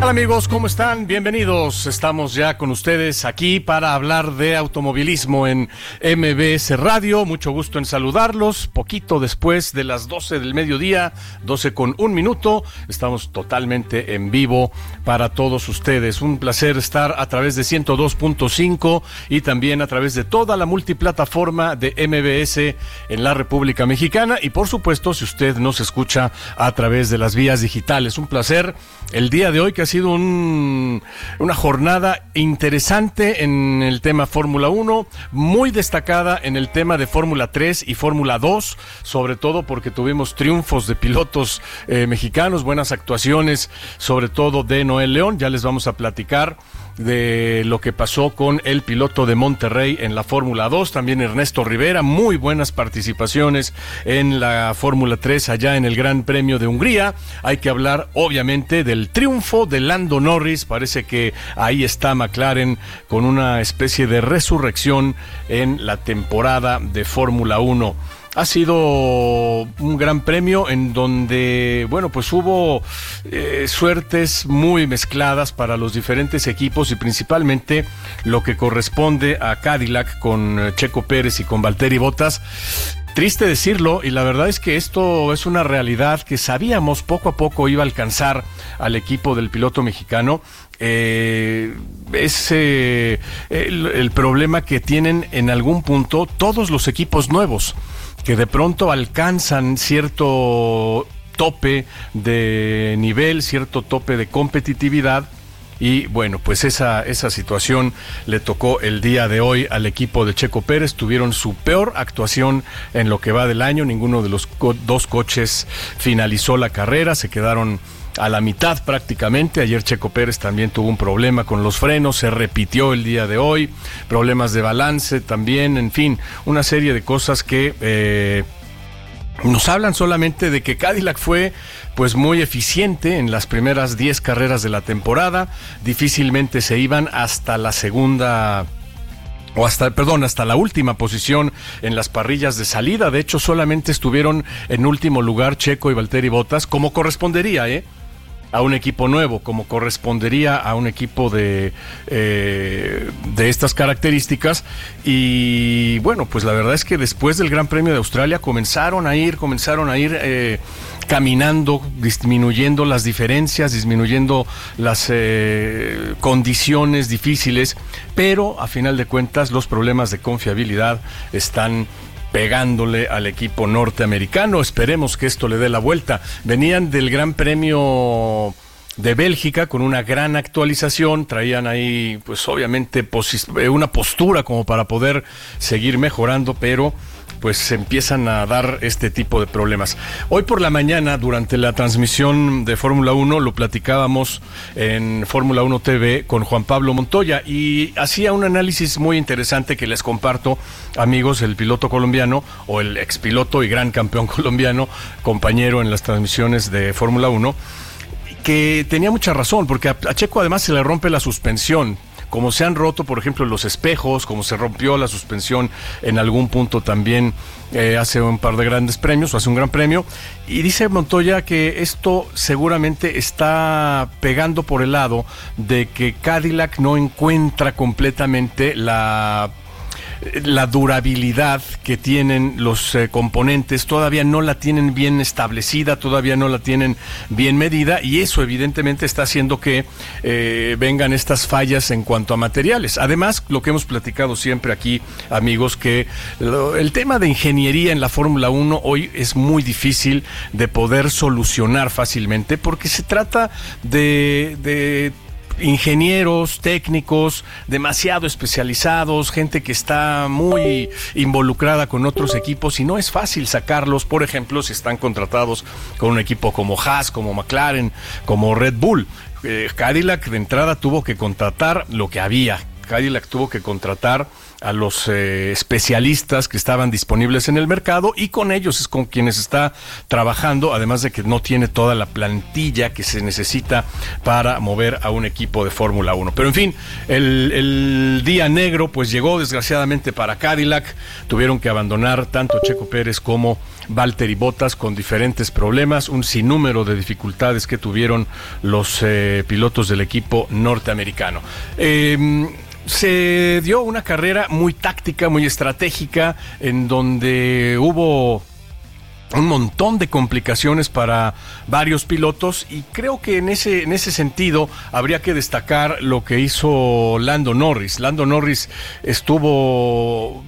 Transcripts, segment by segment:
Hola amigos, ¿cómo están? Bienvenidos. Estamos ya con ustedes aquí para hablar de automovilismo en MBS Radio. Mucho gusto en saludarlos. Poquito después de las 12 del mediodía, 12:01. Estamos totalmente en vivo para todos ustedes. Un placer estar a través de 102.5 y también a través de toda la multiplataforma de MBS en la República Mexicana. Y por supuesto, si usted nos escucha a través de las vías digitales. Un placer el día de hoy, que ha sido una jornada interesante en el tema Fórmula 1, muy destacada en el tema de Fórmula 3 y Fórmula 2, sobre todo porque tuvimos triunfos de pilotos mexicanos, buenas actuaciones, sobre todo de Noel León. Ya les vamos a platicar de lo que pasó con el piloto de Monterrey en la Fórmula 2, también Ernesto Rivera, muy buenas participaciones en la Fórmula 3 allá en el Gran Premio de Hungría. Hay que hablar obviamente del triunfo de Lando Norris. Parece que ahí está McLaren con una especie de resurrección en la temporada de Fórmula 1. Ha sido un gran premio en donde, bueno, pues hubo suertes muy mezcladas para los diferentes equipos y principalmente lo que corresponde a Cadillac con Checo Pérez y con Valtteri Bottas. Triste decirlo, y la verdad es que esto es una realidad que sabíamos poco a poco iba a alcanzar al equipo del piloto mexicano. El problema que tienen en algún punto todos los equipos nuevos, que de pronto alcanzan cierto tope de nivel, cierto tope de competitividad. Y bueno, pues esa situación le tocó el día de hoy al equipo de Checo Pérez. Tuvieron su peor actuación en lo que va del año. Ninguno de los dos coches finalizó la carrera, se quedaron a la mitad prácticamente. Ayer Checo Pérez también tuvo un problema con los frenos, se repitió el día de hoy, problemas de balance también, en fin, una serie de cosas que nos hablan solamente de que Cadillac fue pues muy eficiente en las primeras 10 carreras de la temporada. Difícilmente se iban hasta la segunda hasta la última posición en las parrillas de salida. De hecho, solamente estuvieron en último lugar Checo y Valtteri Bottas, como correspondería, a un equipo nuevo, como correspondería a un equipo de estas características. Y bueno, pues la verdad es que después del Gran Premio de Australia comenzaron a ir caminando, disminuyendo las diferencias, disminuyendo las condiciones difíciles, pero a final de cuentas los problemas de confiabilidad están pegándole al equipo norteamericano. Esperemos que esto le dé la vuelta. Venían del Gran Premio de Bélgica con una gran actualización, traían ahí pues obviamente una postura como para poder seguir mejorando, pero pues se empiezan a dar este tipo de problemas. Hoy por la mañana, durante la transmisión de Fórmula 1, lo platicábamos en Fórmula 1 TV con Juan Pablo Montoya y hacía un análisis muy interesante que les comparto, amigos. El piloto colombiano, o el expiloto y gran campeón colombiano, compañero en las transmisiones de Fórmula 1, que tenía mucha razón, porque a Checo además se le rompe la suspensión. Como se han roto, por ejemplo, los espejos, como se rompió la suspensión en algún punto también hace un par de grandes premios, o hace un gran premio. Y dice Montoya que esto seguramente está pegando por el lado de que Cadillac no encuentra completamente la durabilidad que tienen los componentes. Todavía no la tienen bien establecida, todavía no la tienen bien medida, y eso evidentemente está haciendo que vengan estas fallas en cuanto a materiales. Además, lo que hemos platicado siempre aquí, amigos, que el tema de ingeniería en la Fórmula 1 hoy es muy difícil de poder solucionar fácilmente, porque se trata de ingenieros, técnicos, demasiado especializados, gente que está muy involucrada con otros equipos, y no es fácil sacarlos. Por ejemplo, si están contratados con un equipo como Haas, como McLaren, como Red Bull. Cadillac de entrada tuvo que contratar lo que había. Cadillac tuvo que contratar a los especialistas que estaban disponibles en el mercado, y con ellos es con quienes está trabajando, además de que no tiene toda la plantilla que se necesita para mover a un equipo de Fórmula 1. Pero en fin, el día negro pues llegó desgraciadamente para Cadillac. Tuvieron que abandonar tanto Checo Pérez como Valtteri Bottas con diferentes problemas, un sinnúmero de dificultades que tuvieron los pilotos del equipo norteamericano. Se dio una carrera muy táctica, muy estratégica, en donde hubo un montón de complicaciones para varios pilotos, y creo que en ese sentido habría que destacar lo que hizo Lando Norris. Lando Norris estuvo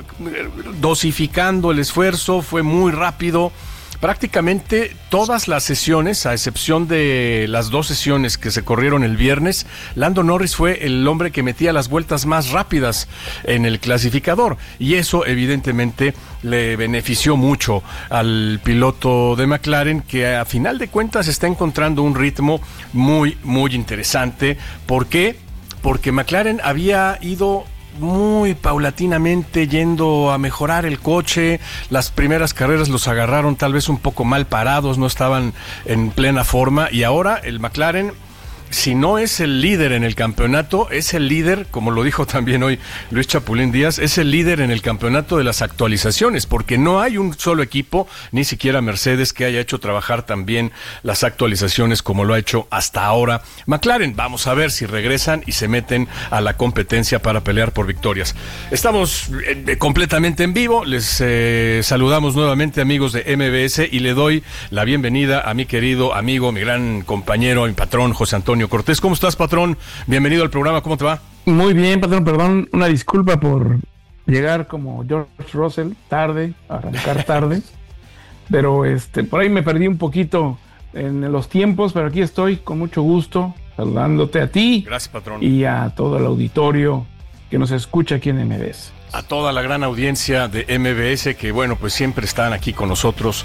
dosificando el esfuerzo, fue muy rápido. Prácticamente todas las sesiones, a excepción de las 2 sesiones que se corrieron el viernes, Lando Norris fue el hombre que metía las vueltas más rápidas en el clasificador, y eso evidentemente le benefició mucho al piloto de McLaren, que a final de cuentas está encontrando un ritmo muy, muy interesante. ¿Por qué? Porque McLaren había ido muy paulatinamente yendo a mejorar el coche. Las primeras carreras los agarraron tal vez un poco mal parados, no estaban en plena forma, y ahora el McLaren, si no es el líder en el campeonato, es el líder, como lo dijo también hoy Luis Chapulín Díaz, es el líder en el campeonato de las actualizaciones, porque no hay un solo equipo, ni siquiera Mercedes, que haya hecho trabajar también las actualizaciones como lo ha hecho hasta ahora McLaren. Vamos a ver si regresan y se meten a la competencia para pelear por victorias. Estamos completamente en vivo, les saludamos nuevamente, amigos de MBS, y le doy la bienvenida a mi querido amigo, mi gran compañero, mi patrón, José Antonio Cortés. ¿Cómo estás, patrón? Bienvenido al programa, ¿cómo te va? Muy bien, patrón, perdón, una disculpa por llegar como George Russell, tarde, arrancar tarde, pero por ahí me perdí un poquito en los tiempos, pero aquí estoy con mucho gusto, saludándote a ti. Gracias, patrón. Y a todo el auditorio que nos escucha aquí en MBS. A toda la gran audiencia de MBS, que bueno, pues siempre están aquí con nosotros,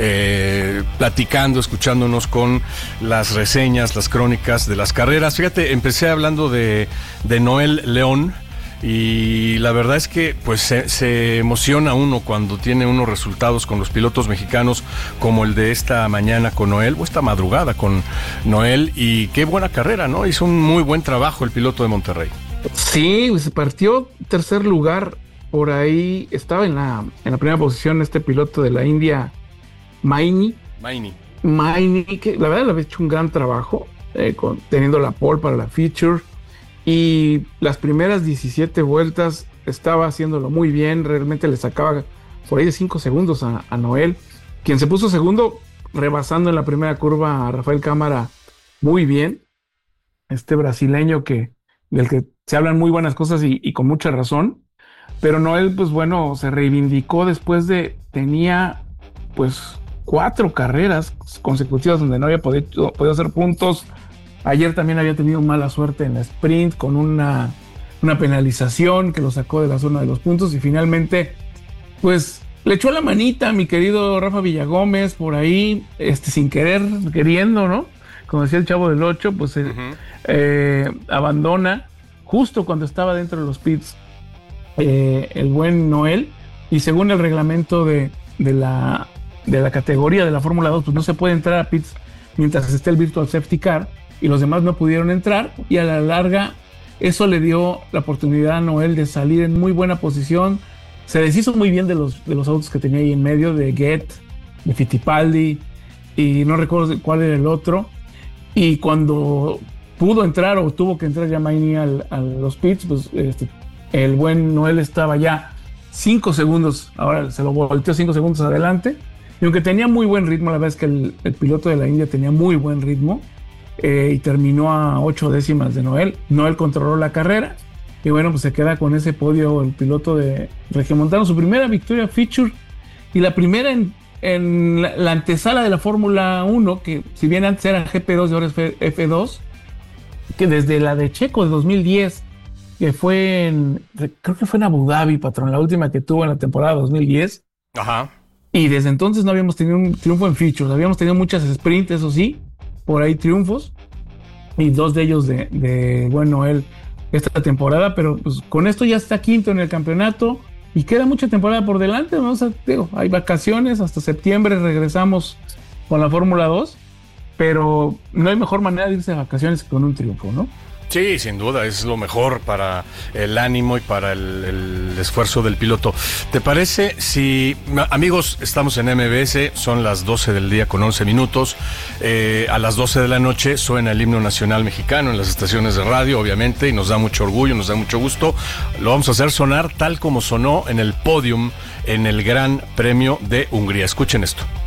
platicando, escuchándonos con las reseñas, las crónicas de las carreras. Fíjate, empecé hablando de Noel León, y la verdad es que pues se emociona uno cuando tiene unos resultados con los pilotos mexicanos, como el de esta mañana con Noel, o esta madrugada con Noel, y qué buena carrera, ¿no? Hizo un muy buen trabajo el piloto de Monterrey. Sí, se partió tercer lugar. Por ahí estaba en la primera posición este piloto de la India, Maini, que la verdad le había hecho un gran trabajo, teniendo la pole para la feature, y las primeras 17 vueltas estaba haciéndolo muy bien. Realmente le sacaba por ahí de 5 segundos a Noel, quien se puso segundo, rebasando en la primera curva a Rafael Cámara muy bien, este brasileño del que se hablan muy buenas cosas y con mucha razón. Pero Noel, pues bueno, se reivindicó tenía pues 4 carreras consecutivas donde no había podido hacer puntos. Ayer también había tenido mala suerte en la sprint con una penalización que lo sacó de la zona de los puntos, y finalmente pues le echó la manita a mi querido Rafa Villagómez por ahí, sin querer, queriendo, ¿no? Como decía el Chavo del 8, pues abandona justo cuando estaba dentro de los pits el buen Noel, y según el reglamento de la categoría de la Fórmula 2, pues no se puede entrar a pits mientras esté el Virtual Safety Car, y los demás no pudieron entrar, y a la larga eso le dio la oportunidad a Noel de salir en muy buena posición. Se deshizo muy bien de los autos que tenía ahí en medio, de Get, de Fittipaldi, y no recuerdo cuál era el otro, y cuando pudo entrar, o tuvo que entrar ya Maini a los pits, pues el buen Noel estaba ya 5 segundos, ahora se lo volteó 5 segundos adelante, y aunque tenía muy buen ritmo, la verdad es que el piloto de la India tenía muy buen ritmo, y terminó a 8 décimas de Noel. Noel controló la carrera, y bueno, pues se queda con ese podio el piloto de Regiomontano, su primera victoria feature, y la primera en la antesala de la Fórmula 1, que si bien antes era GP2 y ahora es F2, que desde la de Checo de 2010, que creo que fue en Abu Dhabi, patrón, la última que tuvo en la temporada 2010. Ajá. Y desde entonces no habíamos tenido un triunfo en features, habíamos tenido muchas sprints, eso sí, por ahí triunfos, y 2 de ellos de buen Noel esta temporada, pero pues con esto ya está quinto en el campeonato y queda mucha temporada por delante, ¿no? O sea, digo, hay vacaciones, hasta septiembre regresamos con la Fórmula 2, pero no hay mejor manera de irse de vacaciones que con un triunfo, ¿no? Sí, sin duda, es lo mejor para el ánimo y para el esfuerzo del piloto. ¿Te parece si, amigos, estamos en MBS, son las 12 del día con 11 minutos, a las 12 de la noche suena el himno nacional mexicano en las estaciones de radio, obviamente, y nos da mucho orgullo, nos da mucho gusto. Lo vamos a hacer sonar tal como sonó en el podium en el Gran Premio de Hungría. Escuchen esto.